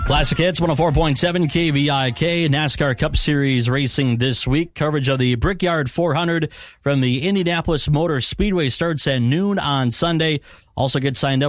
Classic Hits 104.7 KVIK, NASCAR Cup Series racing this week. Coverage of the Brickyard 400 from the Indianapolis Motor Speedway starts at noon on Sunday. Also get signed up